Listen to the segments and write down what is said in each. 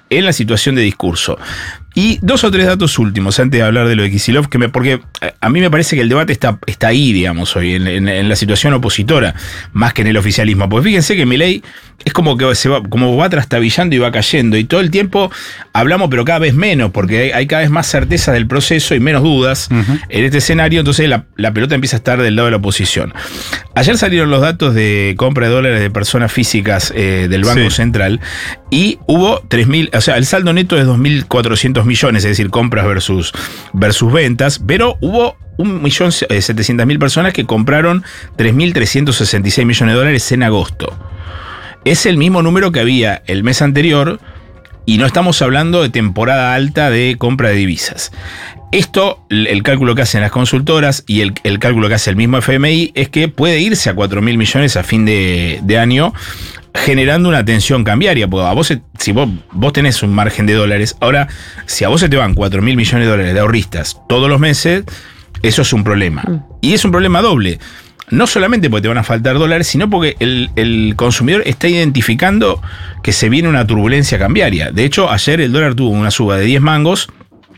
en la situación de discurso. Y 2 o 3 datos últimos antes de hablar de lo de Kicillof, porque a mí me parece que el debate está ahí, digamos, hoy, en la situación opositora, más que en el oficialismo. Porque fíjense que Milei es como que va trastabillando y va cayendo, y todo el tiempo hablamos, pero cada vez menos, porque hay cada vez más certeza del proceso y menos dudas en este escenario, entonces la pelota empieza a estar del lado de la oposición. Ayer salieron los datos de compra de dólares de personas físicas del Banco Central, y hubo 3.000, o sea, el saldo neto es 2.400 millones, es decir, compras versus ventas, pero hubo 1.700.000 personas que compraron 3.366 millones de dólares en agosto. Es el mismo número que había el mes anterior, y no estamos hablando de temporada alta de compra de divisas. Esto, el cálculo que hacen las consultoras y el cálculo que hace el mismo FMI, es que puede irse a 4.000 millones a fin de año, generando una tensión cambiaria, porque a vos, si vos tenés un margen de dólares, ahora, si a vos se te van 4.000 millones de dólares de ahorristas todos los meses, eso es un problema. Y es un problema doble. No solamente porque te van a faltar dólares, sino porque el consumidor está identificando que se viene una turbulencia cambiaria. De hecho, ayer el dólar tuvo una suba de 10 mangos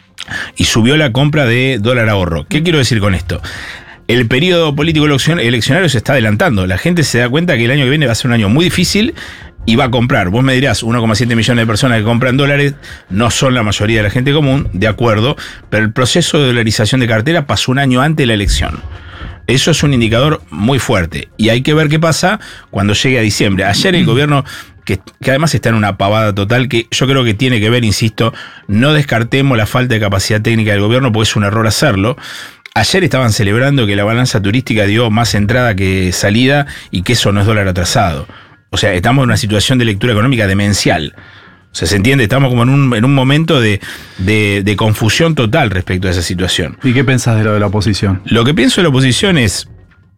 y subió la compra de dólar ahorro. ¿Qué quiero decir con esto? El periodo político eleccionario se está adelantando. La gente se da cuenta que el año que viene va a ser un año muy difícil y va a comprar. Vos me dirás, 1,7 millones de personas que compran dólares no son la mayoría de la gente común, de acuerdo, pero el proceso de dolarización de cartera pasó un año antes de la elección. Eso es un indicador muy fuerte y hay que ver qué pasa cuando llegue a diciembre. Ayer el gobierno, que además está en una pavada total, que yo creo que tiene que ver, insisto, no descartemos la falta de capacidad técnica del gobierno, porque es un error hacerlo. Ayer estaban celebrando que la balanza turística dio más entrada que salida y que eso no es dólar atrasado. O sea, estamos en una situación de lectura económica demencial. O sea, ¿se entiende? Estamos como en un momento de confusión total respecto a esa situación. ¿Y qué pensás de lo de la oposición? Lo que pienso de la oposición es...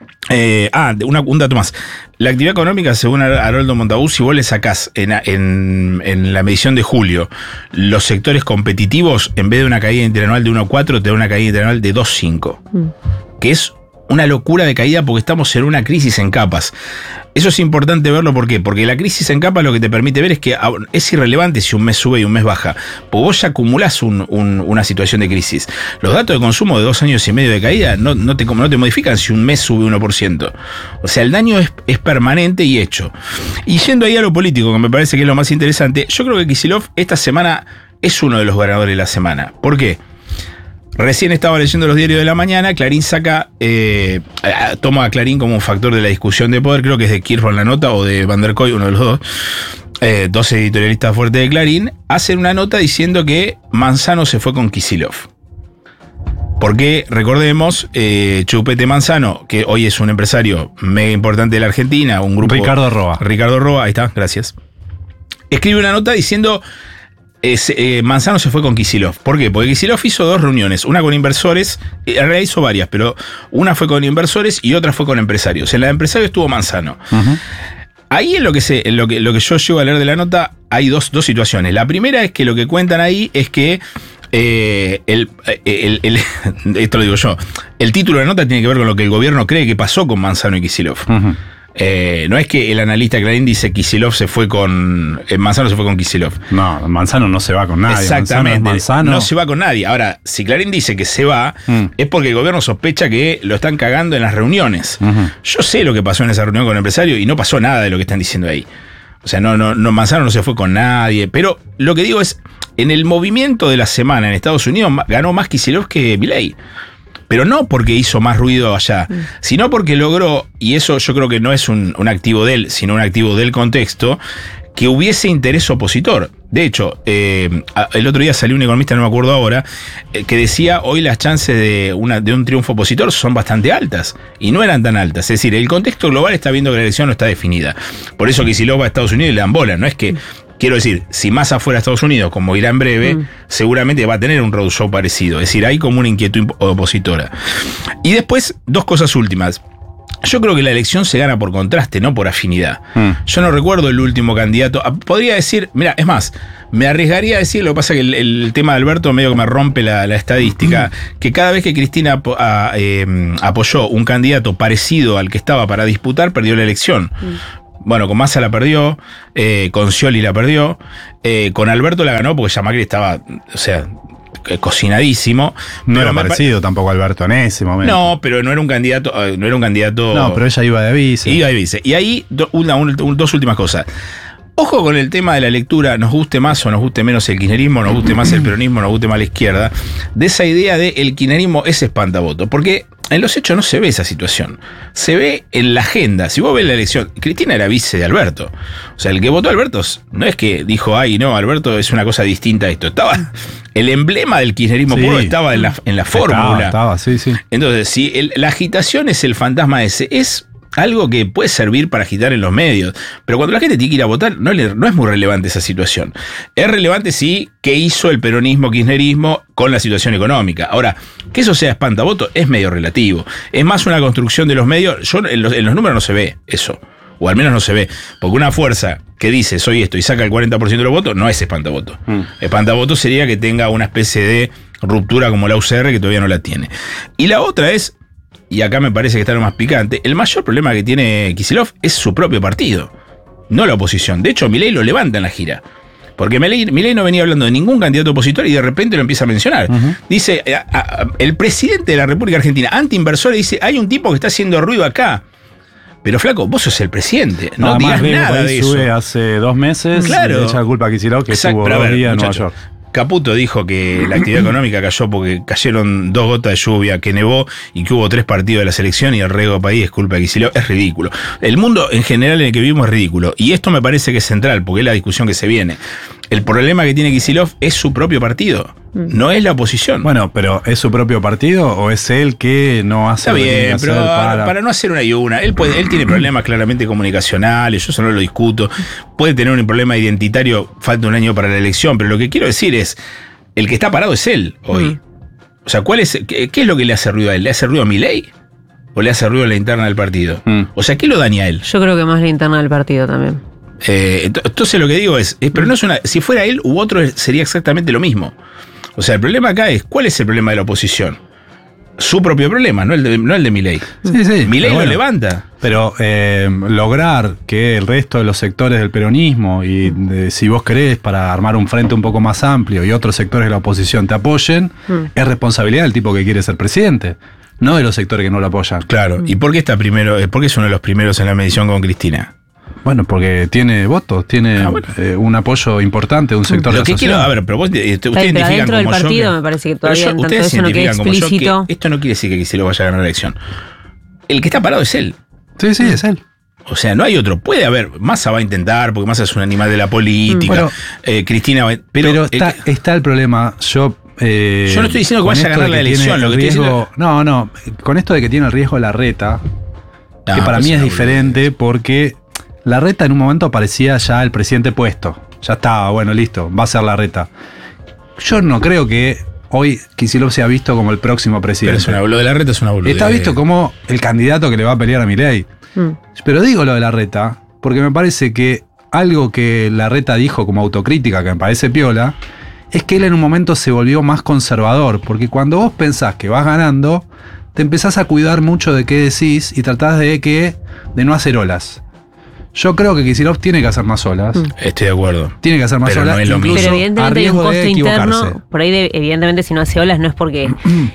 un dato más. La actividad económica, según Haroldo Montagu, si vos le sacás en la medición de julio los sectores competitivos, en vez de una caída interanual de 1,4, te da una caída interanual de 2,5. Que es una locura de caída porque estamos en una crisis en capas. Eso es importante verlo, ¿por qué? Porque la crisis en capas lo que te permite ver es que es irrelevante si un mes sube y un mes baja, porque vos ya acumulás una situación de crisis. Los datos de consumo de 2 años y medio de caída no te modifican si un mes sube 1%. O sea, el daño es permanente y hecho. Y yendo ahí a lo político, que me parece que es lo más interesante, yo creo que Kicillof esta semana es uno de los ganadores de la semana. ¿Por qué? Recién estaba leyendo los diarios de la mañana, Clarín toma a Clarín como un factor de la discusión de poder, creo que es de Kirchhoff la nota o de Van der Kooi, uno de los dos editorialistas fuertes de Clarín, hacen una nota diciendo que Manzano se fue con Kicillof. Porque, recordemos, Chupete Manzano, que hoy es un empresario mega importante de la Argentina, un grupo... Ricardo Roa, ahí está, gracias. Escribe una nota diciendo... Manzano se fue con Kicillof. ¿Por qué? Porque Kicillof hizo 2 reuniones, una con inversores, en realidad hizo varias, pero una fue con inversores y otra fue con empresarios. En la de empresarios estuvo Manzano. Ahí en lo que yo llego a leer de la nota hay dos situaciones. La primera es que lo que cuentan ahí es que esto lo digo yo, el título de la nota tiene que ver con lo que el gobierno cree que pasó con Manzano y Kicillof. No es que el analista Clarín dice Kicillof Manzano se fue con Kicillof. No, Manzano no se va con nadie. Exactamente, Manzano no se va con nadie. Ahora, si Clarín dice que se va, es porque el gobierno sospecha que lo están cagando en las reuniones. Yo sé lo que pasó en esa reunión con el empresario y no pasó nada de lo que están diciendo ahí. O sea, no, Manzano no se fue con nadie. Pero lo que digo es, en el movimiento de la semana en Estados Unidos ganó más Kicillof que Milei. Pero no porque hizo más ruido allá, sino porque logró, y eso yo creo que no es un activo de él, sino un activo del contexto, que hubiese interés opositor. De hecho, el otro día salió un economista, no me acuerdo ahora, que decía hoy las chances de un triunfo opositor son bastante altas, y no eran tan altas. Es decir, el contexto global está viendo que la elección no está definida. Por eso que si lo va a Estados Unidos le dan bola, no es que... Quiero decir, si Massa fuera a Estados Unidos, como irá en breve, seguramente va a tener un roadshow parecido. Es decir, hay como una inquietud opositora. Y después, 2 cosas últimas. Yo creo que la elección se gana por contraste, no por afinidad. Yo no recuerdo el último candidato. Podría decir, mira, es más, me arriesgaría a decir, lo que pasa es que el tema de Alberto medio que me rompe la estadística, que cada vez que Cristina apoyó un candidato parecido al que estaba para disputar, perdió la elección. Bueno, con Massa la perdió, con Scioli la perdió, con Alberto la ganó porque ya Macri estaba, o sea, cocinadísimo. No era parecido tampoco a Alberto en ese momento. No, pero no era un candidato. No, pero ella iba de vice. Iba de vice. Y ahí, dos últimas cosas. Ojo con el tema de la lectura, nos guste más o nos guste menos el kirchnerismo, nos guste más el peronismo, nos guste más la izquierda, de esa idea de el kirchnerismo es espantavoto, porque en los hechos no se ve esa situación, se ve en la agenda. Si vos ves la elección, Cristina era vice de Alberto, o sea, el que votó a Alberto no es que dijo, ay no, Alberto es una cosa distinta a esto, estaba, el emblema del kirchnerismo puro estaba en la fórmula. Estaba, sí. Entonces, si la agitación es el fantasma ese, es algo que puede servir para agitar en los medios, pero cuando la gente tiene que ir a votar no es muy relevante esa situación. Es relevante sí qué hizo el peronismo, kirchnerismo con la situación económica. Ahora, que eso sea espantavoto es medio relativo, es más una construcción de los medios. En los números no se ve eso, o al menos no se ve, porque una fuerza que dice soy esto y saca el 40% de los votos no es espantavoto. Espantavoto sería que tenga una especie de ruptura como la UCR, que todavía no la tiene. Y la otra es, y acá me parece que está lo más picante, el mayor problema que tiene Kicillof es su propio partido, no la oposición. De hecho, Milei lo levanta en la gira, porque Milei no venía hablando de ningún candidato opositor y de repente lo empieza a mencionar. Dice, el presidente de la República Argentina, antiinversor, dice, hay un tipo que está haciendo ruido acá. Pero flaco, vos sos el presidente, no digas nada de eso. Sube hace 2 meses, claro, le echa la culpa a Kicillof, que estuvo 2 días en Nueva York. Caputo dijo que la actividad económica cayó porque cayeron 2 gotas de lluvia, que nevó y que hubo 3 partidos de la selección y el riego del país es culpa de Kicillof. Es ridículo. El mundo en general en el que vivimos es ridículo. Y esto me parece que es central porque es la discusión que se viene. El problema que tiene Kicillof es su propio partido, no es la oposición. Bueno, pero ¿es su propio partido o es él que no hace lo que tiene que hacer para no hacer una y una? Él tiene problemas claramente comunicacionales, yo eso no lo discuto. Puede tener un problema identitario, falta un año para la elección, pero lo que quiero decir es, el que está parado es él hoy. O sea, ¿qué es lo que le hace ruido a él? ¿Le hace ruido a Milei? ¿O le hace ruido a la interna del partido? O sea, ¿qué lo daña a él? Yo creo que más la interna del partido también. Entonces lo que digo es, pero no es si fuera él u otro sería exactamente lo mismo. O sea, el problema acá es, ¿cuál es el problema de la oposición? Su propio problema, no el de Milei. Sí, Milei lo levanta. Pero lograr que el resto de los sectores del peronismo y si vos querés para armar un frente un poco más amplio y otros sectores de la oposición te apoyen, es responsabilidad del tipo que quiere ser presidente, no de los sectores que no lo apoyan. Claro. ¿Y por qué está primero? ¿Por qué es uno de los primeros en la medición con Cristina? Bueno, porque tiene votos, tiene un apoyo importante de un sector de la sociedad. A ver, pero vos, ustedes pero identifican dentro del como partido yo me parece que todavía ustedes eso no queda explícito. Que esto no quiere decir que Kicillof vaya a ganar la elección. El que está parado es él. Sí, es él. O sea, no hay otro. Puede haber, Massa va a intentar, porque Massa es un animal de la política. Cristina va a... Pero está el problema. Yo no estoy diciendo que vaya a ganar la elección. Lo que estoy diciendo... No, con esto de que tiene el riesgo Larreta, que para mí es diferente porque Larreta en un momento parecía ya el presidente puesto. Ya estaba, bueno, listo, va a ser Larreta. Yo no creo que hoy Kicillof sea visto como el próximo presidente. Pero lo de Larreta es una boludez. Está visto como el candidato que le va a pelear a Milei. Pero digo lo de Larreta porque me parece que algo que Larreta dijo como autocrítica, que me parece piola, es que él en un momento se volvió más conservador. Porque cuando vos pensás que vas ganando, te empezás a cuidar mucho de qué decís y tratás de no hacer olas. Yo creo que Kicillof tiene que hacer más olas. Estoy de acuerdo. Tiene que hacer más olas. No es lo mismo. Pero evidentemente hay un costo interno. Por ahí, evidentemente, si no hace olas, no es porque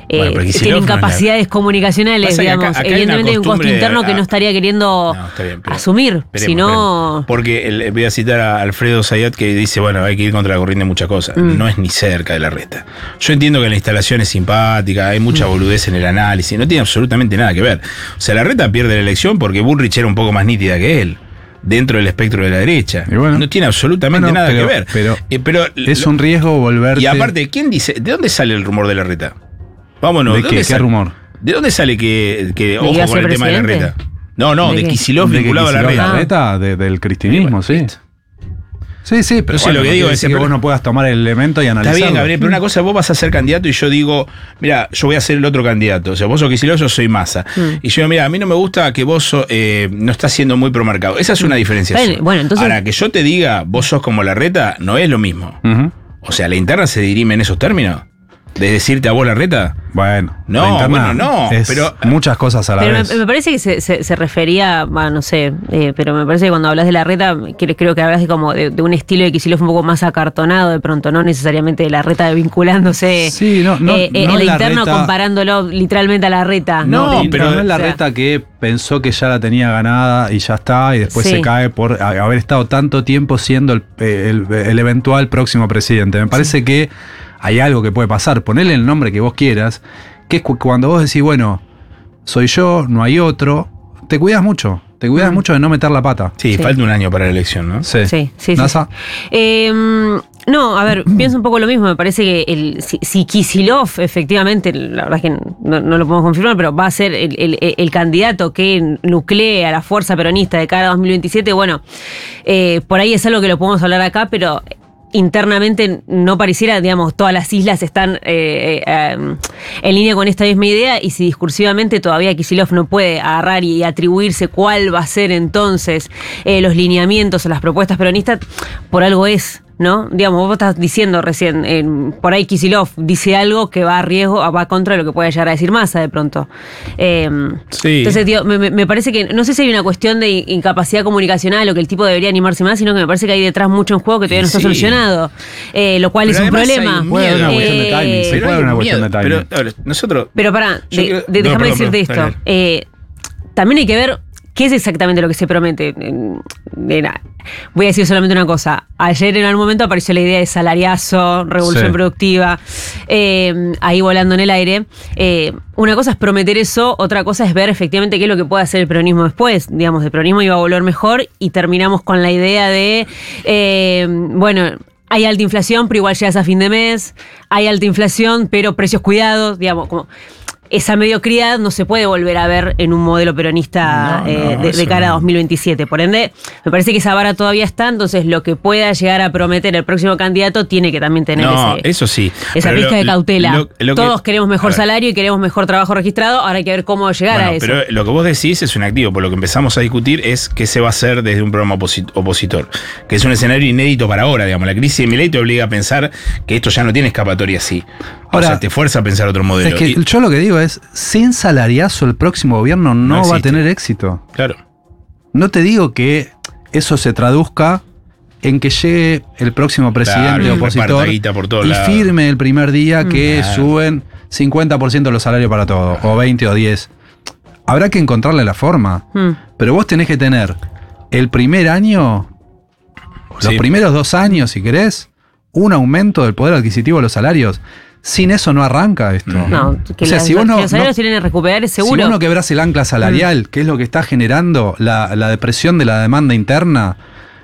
tiene incapacidades comunicacionales, digamos. Acá evidentemente hay un costo interno que no estaría queriendo asumir. Sino... Porque voy a citar a Alfredo Zayat que dice, bueno, hay que ir contra la corriente en muchas cosas. No es ni cerca de Larreta. Yo entiendo que la instalación es simpática, hay mucha boludez en el análisis, no tiene absolutamente nada que ver. O sea, Larreta pierde la elección porque Bullrich era un poco más nítida que él, dentro del espectro de la derecha. Bueno, no tiene absolutamente nada que ver. Pero es un riesgo volverte... Y aparte, ¿quién dice? ¿De dónde sale el rumor de Larreta? Vámonos. ¿De qué rumor? ¿De dónde sale que ojo con el tema de Larreta? No, de Kicillof vinculado a Larreta. Del cristinismo, sí. Sí, pero lo que digo es que vos no puedas tomar el elemento y analizarlo. Está bien, Gabriel, pero una cosa, vos vas a ser candidato y yo digo, mira, yo voy a ser el otro candidato. O sea, vos sos Kicillof, yo soy Massa. Y yo digo, mira, a mí no me gusta que vos no estás siendo muy promarcado. Esa es una diferenciación. Bueno, entonces... Ahora, que yo te diga, vos sos como Larreta, no es lo mismo. O sea, ¿la interna se dirime en esos términos? ¿De decirte a vos Larreta? Bueno, no, pero muchas cosas a la vez. Pero me parece que se refería, no sé, pero me parece que cuando hablas de Larreta, creo que hablas de como de un estilo de Kicillof un poco más acartonado de pronto, no necesariamente de Larreta vinculándose en la interna comparándolo literalmente a Larreta. Pero no es Larreta que pensó que ya la tenía ganada y ya está, y después se cae por haber estado tanto tiempo siendo el eventual próximo presidente. Me parece que hay algo que puede pasar, ponele el nombre que vos quieras, que es cuando vos decís, bueno, soy yo, no hay otro, te cuidas mucho de no meter la pata. Sí, falta un año para la elección, ¿no? Sí. ¿NASA? No, a ver, pienso un poco lo mismo. Me parece que si Kicillof, efectivamente, la verdad es que no lo podemos confirmar, pero va a ser el candidato que nuclee a la fuerza peronista de cara a 2027, bueno, por ahí es algo que lo podemos hablar acá, pero internamente no pareciera, digamos, todas las islas están en línea con esta misma idea, y si discursivamente todavía Kicillof no puede agarrar y atribuirse cuál va a ser entonces los lineamientos o las propuestas peronistas, por algo es, ¿no? Digamos, vos estás diciendo recién, por ahí Kicillof dice algo que va a riesgo, va contra lo que puede llegar a decir Massa de pronto. Entonces, tío, me parece que, no sé si hay una cuestión de incapacidad comunicacional o que el tipo debería animarse más, sino que me parece que hay detrás mucho en juego que todavía no está solucionado, lo cual es un problema. Puede haber una cuestión de timing, puede haber una cuestión de timing. Pero nosotros... Pero pará, déjame decirte esto. También hay que ver qué es exactamente lo que se promete. Voy a decir solamente una cosa. Ayer en algún momento apareció la idea de salariazo, revolución productiva, ahí volando en el aire. Una cosa es prometer eso, otra cosa es ver efectivamente qué es lo que puede hacer el peronismo después. Digamos, el peronismo iba a volver mejor y terminamos con la idea de, hay alta inflación, pero igual llegas a fin de mes. Hay alta inflación, pero precios cuidados, digamos, como... Esa mediocridad no se puede volver a ver en un modelo peronista de cara a 2027. Por ende, me parece que esa vara todavía está, entonces lo que pueda llegar a prometer el próximo candidato tiene que también tener eso sí, esa pizca de cautela. Todos queremos mejor salario y queremos mejor trabajo registrado, ahora hay que ver cómo llegar a eso. Pero lo que vos decís es un activo, por lo que empezamos a discutir es qué se va a hacer desde un programa opositor, que es un escenario inédito para ahora, digamos. La crisis de Milei te obliga a pensar que esto ya no tiene escapatoria así. Ahora, o sea, te fuerza a pensar otro modelo. Es que yo lo que digo es, sin salariazo el próximo gobierno no va a tener éxito. Claro. No te digo que eso se traduzca en que llegue el próximo presidente opositor y firme el primer día que suben 50% los salarios para todos, o 20 o 10. Habrá que encontrarle la forma. Pero vos tenés que tener el primer año, los primeros 2 años, si querés, un aumento del poder adquisitivo de los salarios. Sin eso no arranca esto. No, que si vos los salarios tienen que recuperar, es seguro. Si vos no quebrás el ancla salarial, que es lo que está generando la depresión de la demanda interna,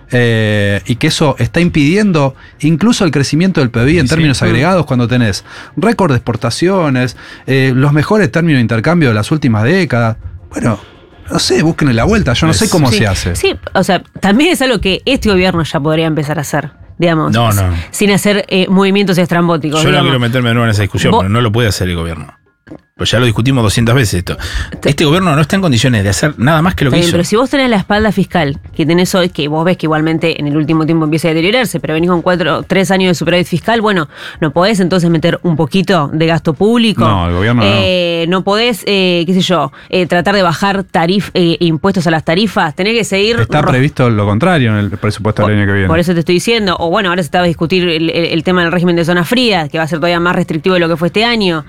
y que eso está impidiendo incluso el crecimiento del PBI en términos agregados, cuando tenés récord de exportaciones, los mejores términos de intercambio de las últimas décadas. Bueno, no sé, búsquenle la vuelta, yo no sé cómo se hace. Sí, o sea, también es algo que este gobierno ya podría empezar a hacer. Digamos, sin hacer movimientos estrambóticos. Yo no quiero meterme de nuevo en esa discusión, pero no lo puede hacer el gobierno. Pues ya lo discutimos 200 veces esto. Este gobierno no está en condiciones de hacer nada más que lo que hizo. Pero si vos tenés la espalda fiscal que tenés hoy, que vos ves que igualmente en el último tiempo empieza a deteriorarse, pero venís con 3 años de superávit fiscal, bueno, ¿no podés entonces meter un poquito de gasto público? No, el gobierno no podés, qué sé yo, tratar de bajar impuestos a las tarifas, tenés que seguir... Está previsto lo contrario en el presupuesto del año que viene. Por eso te estoy diciendo, o bueno, ahora se estaba a discutir el tema del régimen de zona fría, que va a ser todavía más restrictivo de lo que fue este año.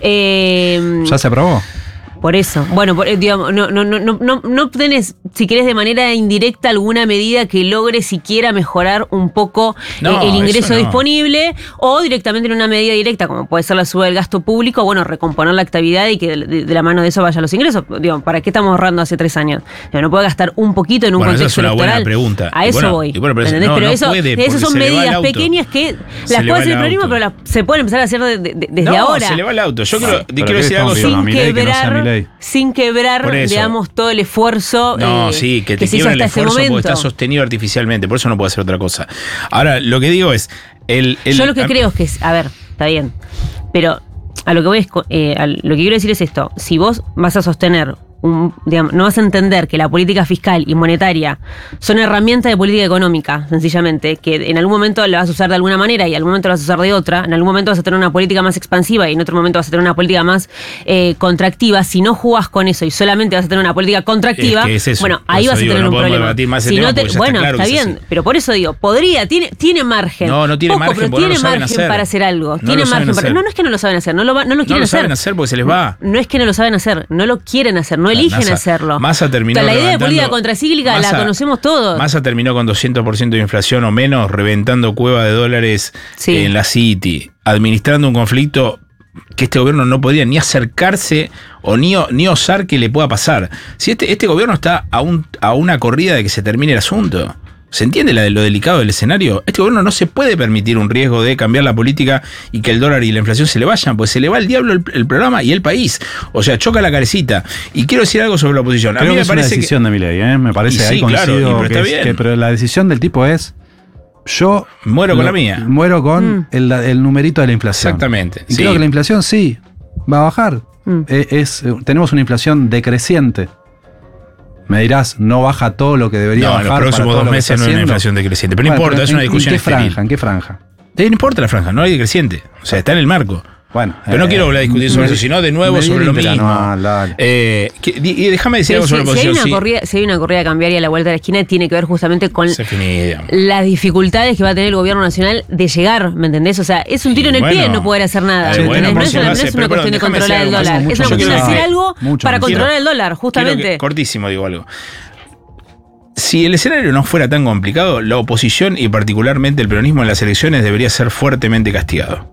¿Ya se aprobó? Por eso. Bueno, digamos, no tenés, si querés, de manera indirecta alguna medida que logre siquiera mejorar un poco el ingreso disponible, o directamente en una medida directa, como puede ser la suba del gasto público, bueno, recomponer la actividad y que de la mano de eso vayan los ingresos. Digo, ¿para qué estamos ahorrando hace 3 años? No puedo gastar un poquito en un contexto electoral. Esa es una buena pregunta. A eso voy. Pero eso son medidas pequeñas que las puede hacer el peronismo, pero se pueden empezar a hacer desde ahora. Se le va el auto. Yo quiero decir algo sin quebrar, digamos, todo el esfuerzo que te quiebra el esfuerzo porque está sostenido artificialmente, por eso no puede hacer otra cosa. Ahora, lo que digo es... Yo lo que creo es que, a ver, está bien, pero a lo que voy lo que quiero decir es esto: si vos vas a sostener no vas a entender que la política fiscal y monetaria son herramientas de política económica, sencillamente, que en algún momento la vas a usar de alguna manera y en algún momento la vas a usar de otra, en algún momento vas a tener una política más expansiva y en otro momento vas a tener una política más contractiva. Si no jugás con eso y solamente vas a tener una política contractiva, es eso. Bueno, ahí vas a tener un problema. Si no bueno, claro, está bien, pero por eso digo, tiene margen. No tiene margen, pero tiene margen para hacer algo. Tiene margen para. No es que no lo saben hacer, no lo quieren hacer. No lo saben hacer porque se les va. No es que no lo saben hacer, no lo quieren hacer, no eligen hacerlo. Massa terminó la idea de política contracíclica la conocemos todos. Massa terminó con 200% de inflación o menos, reventando cueva de dólares en la City, administrando un conflicto que este gobierno no podía ni acercarse o ni osar que le pueda pasar. Si este gobierno está a una corrida de que se termine el asunto. ¿Se entiende lo delicado del escenario? Este gobierno no se puede permitir un riesgo de cambiar la política y que el dólar y la inflación se le vayan, pues se le va al diablo el programa y el país. O sea, choca la cabecita. Y quiero decir algo sobre la oposición. Creo a mí me parece es una decisión de Milei, me parece ahí coincido, pero está bien. Pero la decisión del tipo es: yo muero con la mía. Muero con el numerito de la inflación. Exactamente. Y creo que la inflación sí va a bajar. Tenemos una inflación decreciente. Me dirás, no baja todo lo que debería bajar. En los próximos 2 meses no hay una inflación decreciente. Pero no importa, es una discusión estéril. ¿En qué franja? No importa la franja, no hay decreciente. O sea, está en el marco. Bueno, pero no quiero volver a discutir sobre eso, sino de nuevo sobre lo mismo. Y déjame decir algo sobre la oposición. Si hay una corrida cambiaria a la vuelta de la esquina, tiene que ver justamente con las dificultades que va a tener el gobierno nacional de llegar, ¿me entendés? O sea, es un tiro en el pie no poder hacer nada. No es una cuestión de controlar el dólar, es una cuestión de hacer algo para controlar el dólar, justamente. Cortísimo, digo algo. Si el escenario no fuera tan complicado, la oposición y particularmente el peronismo en las elecciones debería ser fuertemente castigado.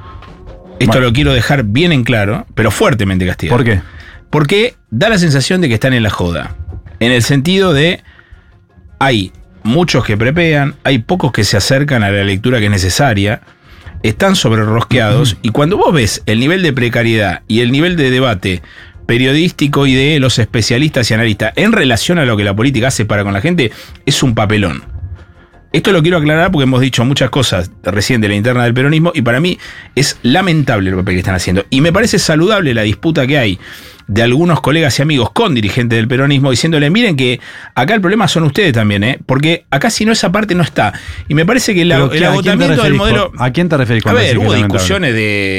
Esto lo quiero dejar bien en claro, pero fuertemente castigado. ¿Por qué? Porque da la sensación de que están en la joda. En el sentido de hay muchos que prepean, hay pocos que se acercan a la lectura que es necesaria, están sobrerrosqueados, y cuando vos ves el nivel de precariedad y el nivel de debate periodístico y de los especialistas y analistas en relación a lo que la política hace para con la gente, es un papelón. Esto lo quiero aclarar porque hemos dicho muchas cosas recién de la interna del peronismo y para mí es lamentable el papel que están haciendo. Y me parece saludable la disputa que hay de algunos colegas y amigos con dirigentes del peronismo diciéndole, miren que acá el problema son ustedes también, porque acá si no esa parte no está. Y me parece que el agotamiento del modelo... ¿A quién te referís? A ver, hubo discusiones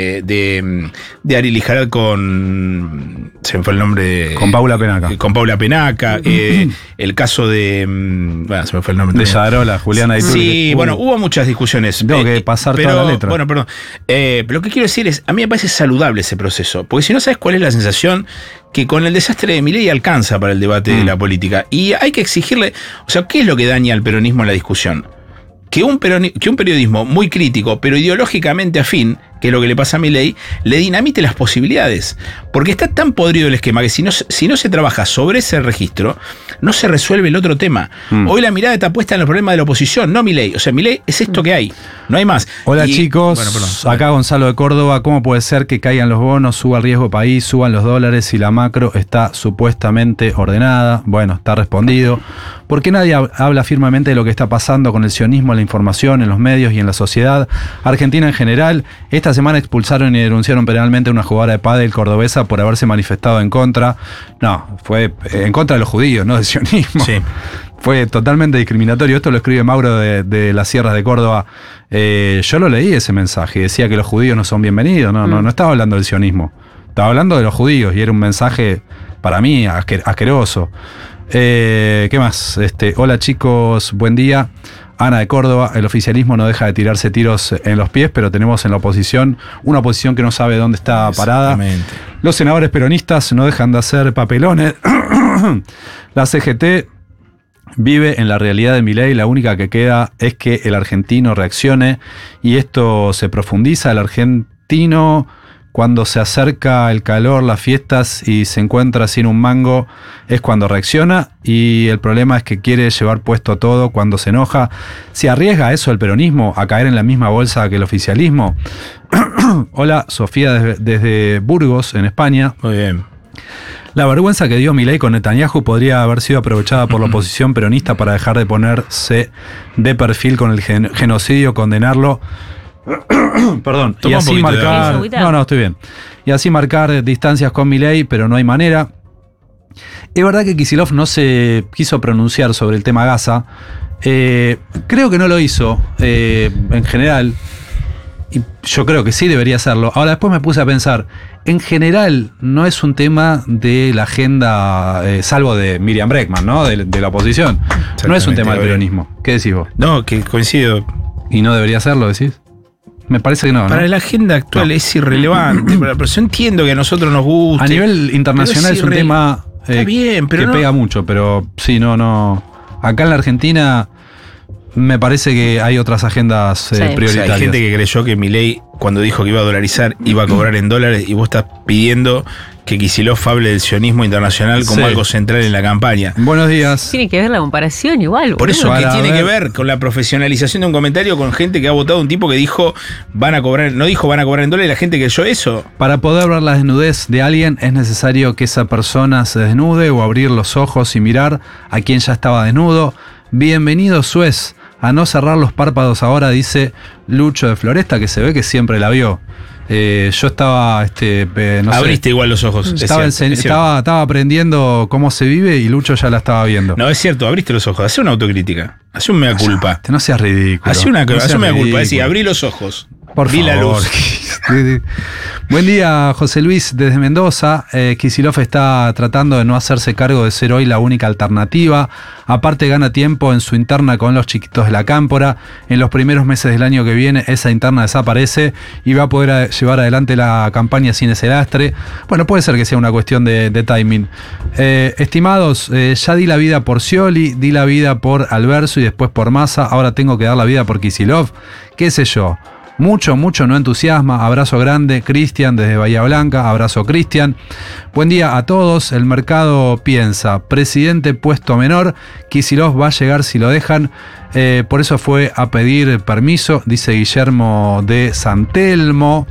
de Ari Lijarat con... se me fue el nombre... Con Paula Penaca. Con Paula Penaca. El caso de... bueno, se me fue el nombre. De Yarola, Juliana. Sí, bueno, hubo muchas discusiones. Tengo que pasar toda la letra. Bueno, perdón. Pero lo que quiero decir es, a mí me parece saludable ese proceso. Porque si no sabes cuál es la sensación que con el desastre de Milei alcanza para el debate de la política. Y hay que exigirle, o sea, ¿qué es lo que daña al peronismo en la discusión? Que un periodismo muy crítico, pero ideológicamente afín, que es lo que le pasa a Milei, le dinamite las posibilidades. Porque está tan podrido el esquema que si no se trabaja sobre ese registro, no se resuelve el otro tema. Hoy la mirada está puesta en los problemas de la oposición, no Milei. O sea, Milei es esto que hay, no hay más. Hola chicos, acá Gonzalo de Córdoba. ¿Cómo puede ser que caigan los bonos, suba el riesgo país, suban los dólares y la macro está supuestamente ordenada? Bueno, está respondido. ¿Por qué nadie habla firmemente de lo que está pasando con el sionismo en la información, en los medios y en la sociedad? Argentina en general. Esta semana expulsaron y denunciaron penalmente a una jugadora de pádel cordobesa por haberse manifestado en contra. No, fue en contra de los judíos, no del sionismo. Sí. Fue totalmente discriminatorio. Esto lo escribe Mauro de las Sierras de Córdoba. Yo lo leí ese mensaje y decía que los judíos no son bienvenidos. No estaba hablando del sionismo. Estaba hablando de los judíos y era un mensaje para mí asqueroso. ¿Qué más? Hola chicos, buen día. Ana de Córdoba, el oficialismo no deja de tirarse tiros en los pies, pero tenemos en la oposición una oposición que no sabe dónde está parada. Los senadores peronistas no dejan de hacer papelones. La CGT vive en la realidad de Milei, la única que queda es que el argentino reaccione y esto se profundiza. El argentino, cuando se acerca el calor, las fiestas y se encuentra sin un mango, es cuando reacciona y el problema es que quiere llevar puesto todo cuando se enoja. ¿Se arriesga eso el peronismo a caer en la misma bolsa que el oficialismo? Hola, Sofía desde Burgos, en España. Muy bien. La vergüenza que dio Milei con Netanyahu podría haber sido aprovechada por la oposición peronista para dejar de ponerse de perfil con el genocidio, condenarlo. Perdón. Toma y así marcar. No, estoy bien. Y así marcar distancias con Milei, pero no hay manera. Es verdad que Kicillof no se quiso pronunciar sobre el tema Gaza. Creo que no lo hizo en general. Y yo creo que sí debería hacerlo. Ahora después me puse a pensar, en general no es un tema de la agenda, salvo de Miriam Bregman, ¿no? De la oposición. No es un tema del peronismo. ¿Qué decís vos? No, que coincido. ¿Y no debería hacerlo, decís? Me parece que no. Para la agenda actual es irrelevante. Pero yo entiendo que a nosotros nos gusta. A nivel internacional es un tema está bien, pero que pega mucho, pero sí, no. Acá en la Argentina me parece que hay otras agendas prioritarias. O sea, hay gente que creyó que Milei, cuando dijo que iba a dolarizar, iba a cobrar en dólares, y vos estás pidiendo que Kicillof hable del sionismo internacional como algo central en la campaña. Buenos días. Tiene que ver la comparación igual. Por eso, ¿qué tiene que ver con la profesionalización de un comentario con gente que ha votado un tipo que dijo van a cobrar, no dijo van a cobrar en dólares, y la gente creyó eso? Para poder ver la desnudez de alguien es necesario que esa persona se desnude o abrir los ojos y mirar a quien ya estaba desnudo. Bienvenido, Suez. A no cerrar los párpados ahora, dice Lucho de Floresta, que se ve que siempre la vio. Yo estaba, no abriste sé, igual los ojos. Estaba aprendiendo cómo se vive y Lucho ya la estaba viendo. No, es cierto, abriste los ojos. Hacé una autocrítica. Hacé un mea culpa. No seas ridículo. Hacé un mea culpa. Es decir, abrí los ojos. Por Vi favor. la luz. Buen día, José Luis, desde Mendoza. Kicillof está tratando de no hacerse cargo de ser hoy la única alternativa. Aparte, gana tiempo en su interna con los chiquitos de la cámpora. En los primeros meses del año que viene, esa interna desaparece y va a poder llevar adelante la campaña sin ese lastre. Bueno, puede ser que sea una cuestión de timing. Estimados, ya di la vida por Scioli, di la vida por Alberso y después por Massa. Ahora tengo que dar la vida por Kicillof. ¿Qué sé yo? Mucho no entusiasma. Abrazo grande, Cristian desde Bahía Blanca. Abrazo, Cristian. Buen día a todos. El mercado piensa, presidente puesto menor, Kicillof va a llegar si lo dejan. Por eso fue a pedir permiso, dice Guillermo de San Telmo.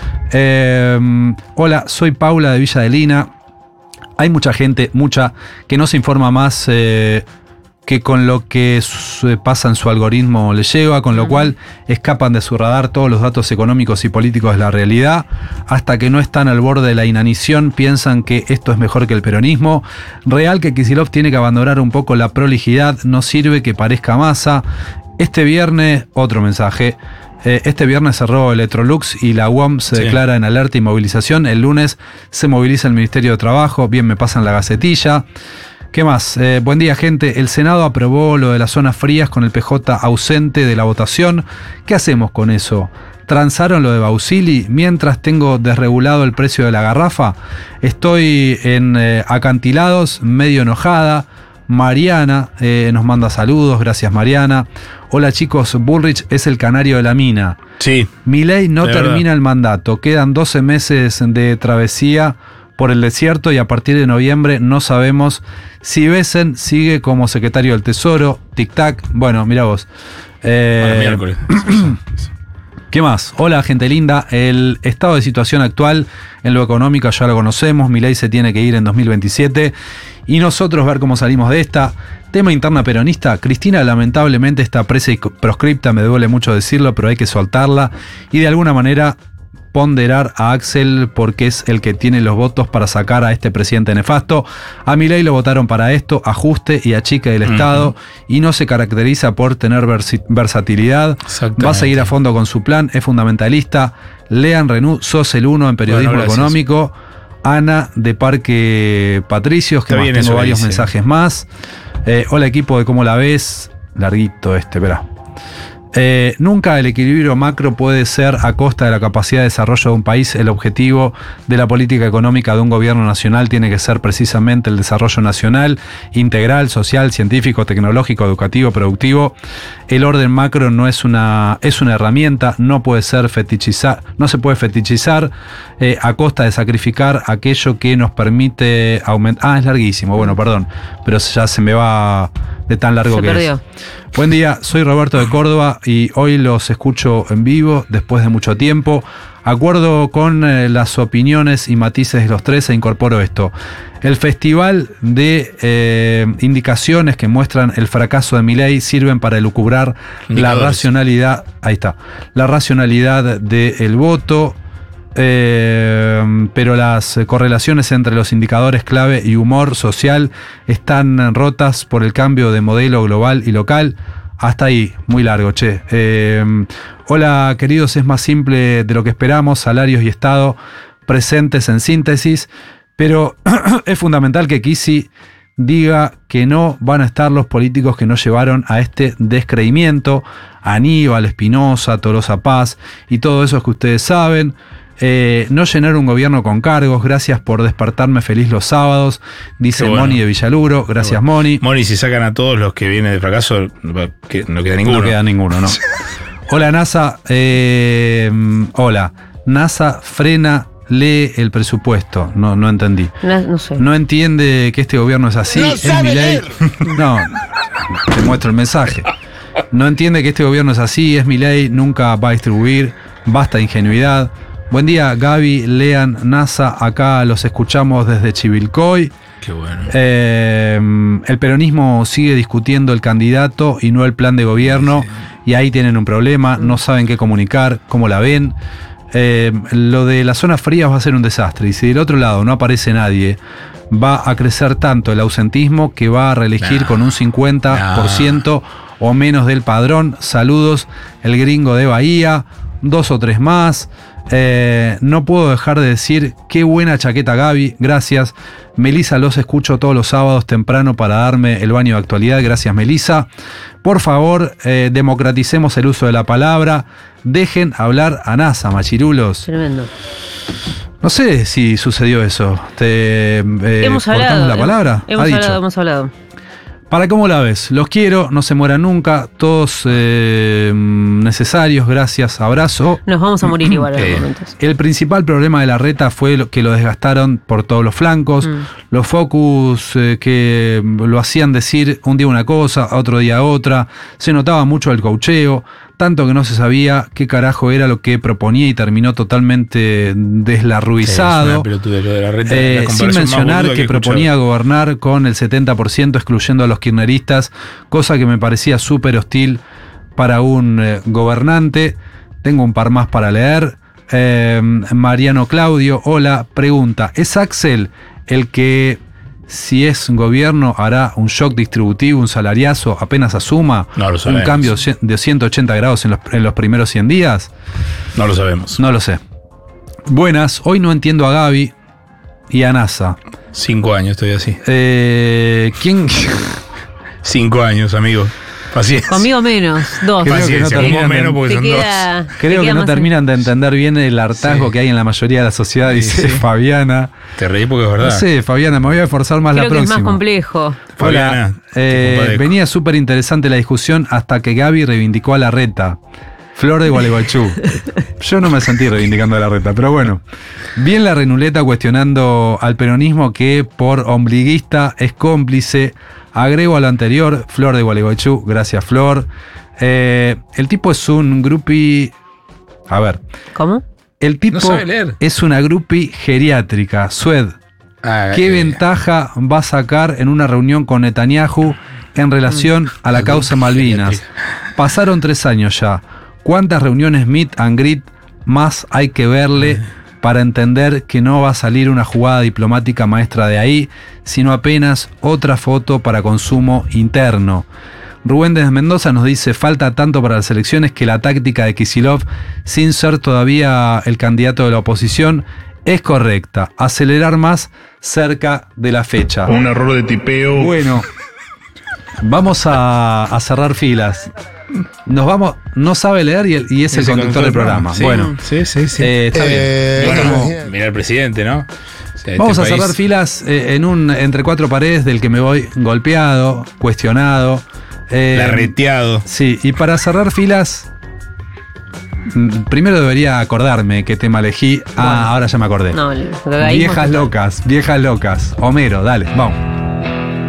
Hola, soy Paula de Villa de Lina. Hay mucha gente, que no se informa más que con lo que pasa en su algoritmo le lleva, con lo cual escapan de su radar todos los datos económicos y políticos de la realidad. Hasta que no están al borde de la inanición, piensan que esto es mejor que el peronismo. Real que Kicillof tiene que abandonar un poco la prolijidad, no sirve que parezca Massa. Este viernes, otro mensaje. Este viernes cerró Electrolux y la UOM se declara en alerta y movilización. El lunes se moviliza el Ministerio de Trabajo. Bien, me pasan la gacetilla. ¿Qué más? Buen día, gente. El Senado aprobó lo de las zonas frías con el PJ ausente de la votación. ¿Qué hacemos con eso? ¿Transaron lo de Bausili? Mientras tengo desregulado el precio de la garrafa. Estoy en acantilados, medio enojada. Mariana nos manda saludos. Gracias, Mariana. Hola, chicos. Bullrich es el canario de la mina. Sí. Milei no termina el mandato. Quedan 12 meses de travesía por el desierto y a partir de noviembre no sabemos si Besen sigue como secretario del Tesoro. Tic-tac. Bueno, mira vos. Miércoles. ¿Qué más? Hola, gente linda. El estado de situación actual en lo económico ya lo conocemos. Milei se tiene que ir en 2027 y nosotros ver cómo salimos de esta. Tema interna peronista. Cristina lamentablemente está presa y proscripta. Me duele mucho decirlo, pero hay que soltarla y de alguna manera ponderar a Axel porque es el que tiene los votos para sacar a este presidente nefasto. A Milei lo votaron para esto, ajuste y achique del Estado, y no se caracteriza por tener versatilidad. Va a seguir a fondo con su plan, es fundamentalista. Lean Renú, sos el uno en periodismo económico. Ana de Parque Patricios, que más tengo varios mensajes más. Hola, equipo de ¿Cómo la ves? Larguito espera. Nunca el equilibrio macro puede ser a costa de la capacidad de desarrollo de un país. El objetivo de la política económica de un gobierno nacional tiene que ser precisamente el desarrollo nacional, integral, social, científico, tecnológico, educativo, productivo. El orden macro no es una herramienta, no puede ser no se puede fetichizar a costa de sacrificar aquello que nos permite aumentar. Es larguísimo, bueno, perdón, pero ya se me va de tan largo que perdió. Buen día, soy Roberto de Córdoba y hoy los escucho en vivo después de mucho tiempo. Acuerdo con las opiniones y matices de los tres e incorporo esto. El festival de indicaciones que muestran el fracaso de Milei sirven para elucubrar la racionalidad. Ahí está. La racionalidad del voto. pero las correlaciones entre los indicadores clave y humor social están rotas por el cambio de modelo global y local. Hasta ahí, muy largo, che. Hola, queridos, es más simple de lo que esperamos, salarios y Estado presentes en síntesis, pero es fundamental que Kisi diga que no van a estar los políticos que nos llevaron a este descreimiento, Aníbal, Espinosa, Tolosa Paz y todo eso que ustedes saben. No llenar un gobierno con cargos, gracias por despertarme feliz los sábados, dice bueno. Moni de Villaluro, gracias bueno. Moni. Moni, si sacan a todos los que vienen de fracaso, no queda ninguno. No queda ninguno, no. Hola NASA, hola, NASA frena, lee el presupuesto, no entendí. No sé. No entiende que este gobierno es así, no es sabe Milei. No, te muestro el mensaje. No entiende que este gobierno es así, es Milei, nunca va a distribuir, basta de ingenuidad. Buen día, Gaby, Lean, NASA, acá los escuchamos desde Chivilcoy. Qué bueno. El peronismo sigue discutiendo el candidato y no el plan de gobierno, sí. Y ahí tienen un problema, no saben qué comunicar, cómo la ven. Lo de las zonas frías va a ser un desastre, y si del otro lado no aparece nadie, va a crecer tanto el ausentismo que va a reelegir con un 50% o menos del padrón. Saludos, el gringo de Bahía, 2 o 3 más. No puedo dejar de decir qué buena chaqueta Gaby, gracias. Melisa, los escucho todos los sábados temprano para darme el baño de actualidad, gracias Melisa. Por favor, democraticemos el uso de la palabra, dejen hablar a NASA, machirulos. Tremendo. No sé si sucedió eso. Hemos hablado. La palabra? Hemos hablado. Para cómo la ves, los quiero, no se mueran nunca, todos necesarios, gracias, abrazo. Nos vamos a morir igual en los momentos. El principal problema de la reta fue que lo desgastaron por todos los flancos, los focus que lo hacían decir un día una cosa, otro día otra, se notaba mucho el coacheo, tanto que no se sabía qué carajo era lo que proponía y terminó totalmente deslarruizado. Sin mencionar que proponía gobernar con el 70% excluyendo a los kirchneristas, cosa que me parecía súper hostil para un gobernante. Tengo un par más para leer. Mariano Claudio, hola, pregunta, ¿es Axel el que, si es un gobierno, hará un shock distributivo, un salariazo apenas asuma? No lo sabemos. ¿Un cambio de 180 grados en los primeros 100 días? No lo sabemos. No lo sé. Buenas, hoy no entiendo a Gaby y a NASA. 5 años estoy así. ¿Quién? 5 años, amigo. Paciencia. Conmigo menos, 2. Paciencia, conmigo menos porque son 2. Creo que no terminan de entender bien el hartazgo que hay en la mayoría de la sociedad, dice Fabiana. Te reí porque es verdad. No sé, Fabiana, me voy a esforzar más la próxima. Creo que es más complejo. Fabiana, venía súper interesante la discusión hasta que Gaby reivindicó a la reta. Flor de Gualeguaychú. Yo no me sentí reivindicando a la reta, pero bueno. Bien la Renuleta cuestionando al peronismo que por ombliguista es cómplice. Agrego a lo anterior, Flor de Gualeguaychú, gracias Flor. El tipo es un groupie. A ver. ¿Cómo? El tipo es una groupie geriátrica, Sued. ¿Qué ventaja va a sacar en una reunión con Netanyahu en relación a la causa Malvinas? Pasaron 3 años ya. ¿Cuántas reuniones meet and greet más hay que verle para entender que no va a salir una jugada diplomática maestra de ahí, sino apenas otra foto para consumo interno? Rubén desde Mendoza nos dice, falta tanto para las elecciones que la táctica de Kicillof, sin ser todavía el candidato de la oposición, es correcta. Acelerar más cerca de la fecha. Un error de tipeo. Bueno, vamos a cerrar filas. Nos vamos, no sabe leer y es el conductor del programa. Sí, bueno, sí. Está bien. Bueno, mira el presidente, ¿no? Vamos a cerrar filas entre 4 paredes del que me voy golpeado, cuestionado. Larreteado. Sí, y para cerrar filas, primero debería acordarme qué tema elegí. Ahora ya me acordé. No, viejas locas. Homero, dale, vamos.